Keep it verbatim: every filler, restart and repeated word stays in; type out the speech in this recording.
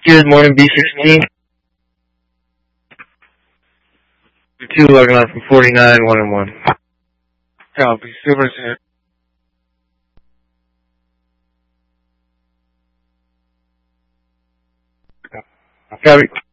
Good morning, B sixteen. two logging on from forty-nine, one and one. Copy. Super here. Copy.